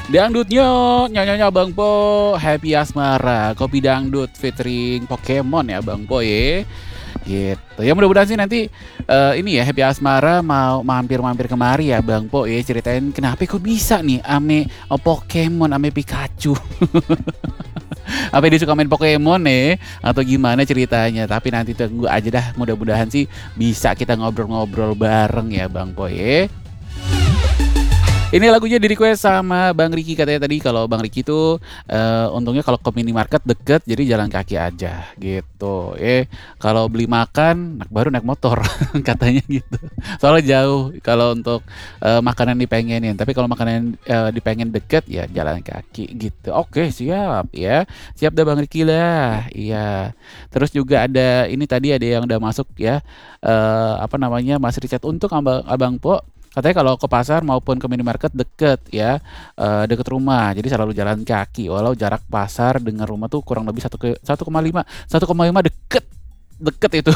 Dangdutnya, nyanyinya Bang Po, Happy Asmara, kopi dangdut featuring Pokemon ya Bang Po ya. Gitu. Ya mudah-mudahan sih nanti ini ya Happy Asmara mau mampir-mampir kemari ya Bang Po ya, ceritain kenapa kok bisa nih ame Pokemon ame Pikachu. Apa dia suka main Pokemon nih atau gimana ceritanya? Tapi nanti tunggu aja dah, mudah-mudahan sih bisa kita ngobrol-ngobrol bareng ya Bang Po ya. Ini lagunya di request sama Bang Riki, katanya tadi kalau Bang Riki tuh untungnya kalau ke minimarket deket jadi jalan kaki aja gitu. Kalau beli makan baru naik motor katanya gitu. Soalnya jauh kalau untuk makanan dipengenin, tapi kalau makanan dipengen deket ya jalan kaki gitu. Oke, siap ya. Siap dah Bang Riki lah. Iya. Terus juga ada ini tadi ada yang udah masuk ya. Apa namanya? Mas Richard untuk Abang Po. Katanya kalau ke pasar maupun ke minimarket deket ya, deket rumah. Jadi selalu jalan kaki. Walau jarak pasar dengan rumah tuh kurang lebih 1,5 deket. Deket itu.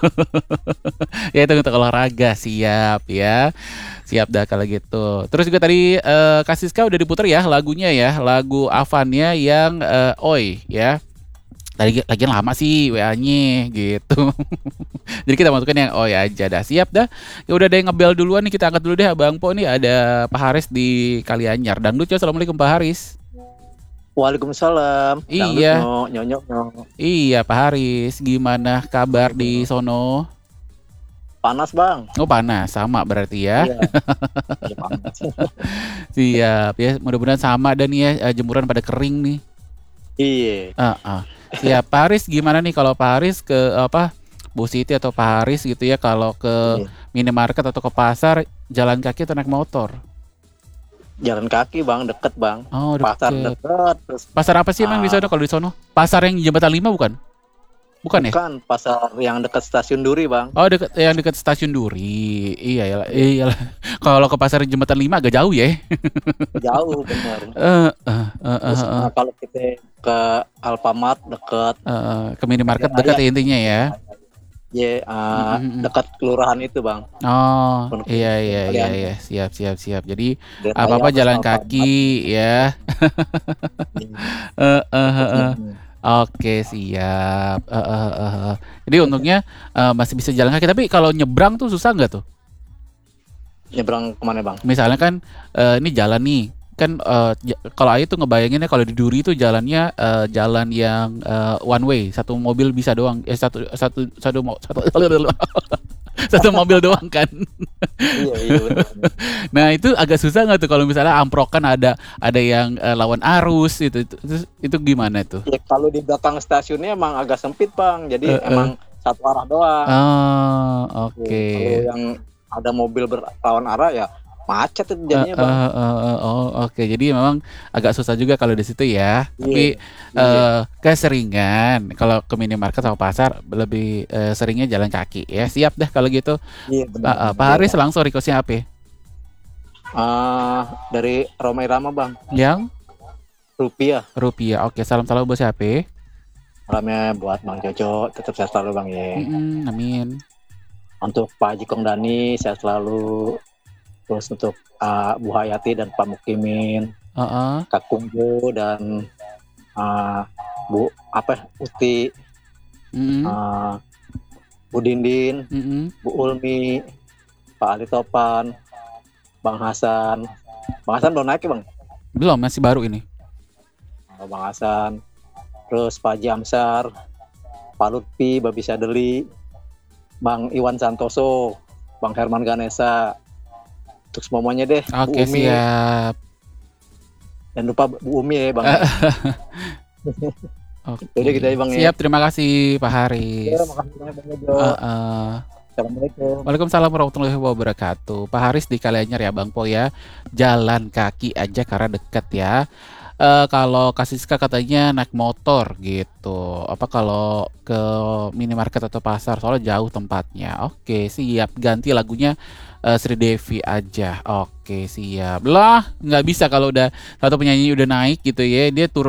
Ya itu untuk olahraga, siap ya. Siap dah kalau gitu. Terus juga tadi Kak Siska udah diputer ya lagunya ya. Lagu Avannya yang Oi ya. Lagian lama sih WA-nya gitu. Jadi kita masukkan yang oh ya aja dah. Siap dah. Ya udah deh ngebel duluan nih, kita angkat dulu deh Bang Po nih, ada Pak Haris di Kalianyar. Dangdut ya. Assalamualaikum Pak Haris. Waalaikumsalam. Iya. Nyonyok. Iya Pak Haris, gimana kabar di sono? Panas bang. Oh panas, sama berarti ya. Iya. Iya, panas. Siap ya, mudah-mudahan sama dan ya jemuran pada kering nih. Iya. Siap Pak Haris, gimana nih kalau Pak Haris ke apa Bu Siti atau Pak Haris gitu ya, kalau ke minimarket atau ke pasar jalan kaki atau naik motor? Jalan kaki bang, deket bang. Oh deket. Pasar deket. Terus pasar apa sih emang di sana kalau di sono? Pasar yang Jembatan 5 bukan? Bukan ya? bukan pasar yang dekat stasiun Duri bang. Oh yang dekat stasiun Duri. Iya ya. Kalau ke pasar Jembatan 5 agak jauh ya. Jauh bener. Terus kalau kita ke Alfamart deket. Ke minimarket dekat intinya ya. Iya, dekat kelurahan itu bang. Oh iya, siap. Jadi apa-apa jalan kaki ya. Oke siap. Jadi untungnya masih bisa jalan kaki. Tapi kalau nyebrang tuh susah nggak tuh? Nyebrang kemana bang? Misalnya kan ini jalan nih kan, kalau Ayu tuh ngebayanginnya kalau di Duri itu jalannya jalan yang one way, satu mobil bisa doang, satu mobil doang kan. Iya betul. Nah itu agak susah nggak tuh kalau misalnya amprokan ada yang lawan arus itu gimana tuh? Ya, kalau di belakang stasiunnya emang agak sempit bang, jadi emang satu arah doang. Oh oke. Kalau yang ada mobil berlawan arah ya macet itu jadinya bang. Oke. Jadi memang agak susah juga kalau di situ ya. Tapi keseringan kalau ke minimarket sama pasar lebih seringnya jalan kaki ya. Siap dah kalau gitu. Iya benar. Pak Haris langsung requestnya apa? Dari Romai Rama bang. Yang Rupiah. Oke, salam buat siapa? Salamnya buat Bang Jojo, tetap sehat selalu bang ya. Amin. Untuk Pak Haji Kongdani sehat selalu. Terus untuk Bu Hayati dan Pak Mukimin, Kak Kunggu dan Bu Uti, Bu Dindin, Bu Ulmi, Pak Ali Topan, Bang Hasan. Bang Hasan belum naik ya bang? Belum, masih baru ini. Bang Hasan, terus Pak Jamsar, Pak Lutfi, Babi Sadeli, Bang Iwan Santoso, Bang Herman Ganesa. Untuk semuanya deh. Oke, Bu Umi. Siap. Dan lupa Bu Umi ya bang. Oke. Jadi kita bang. Siap, terima kasih Pak Haris. Ya, makasih banyak bang Jojo. Assalamualaikum. Waalaikumsalam warahmatullahi wabarakatuh. Pak Haris di Kalianyar ya Bang Po ya. Jalan kaki aja karena dekat ya. Kalau Kak Siska katanya naik motor gitu. Apa kalau ke minimarket atau pasar soalnya jauh tempatnya. Oke, siap. Ganti lagunya Sri Devi aja. Oke, siap. Lah, nggak bisa kalau udah satu penyanyi udah naik gitu ya, dia turun